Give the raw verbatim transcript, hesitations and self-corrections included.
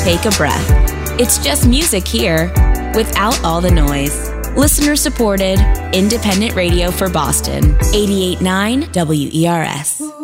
take a breath. It's just music here, without all the noise. Listener-supported, independent radio for Boston. eighty-eight point nine W E R S.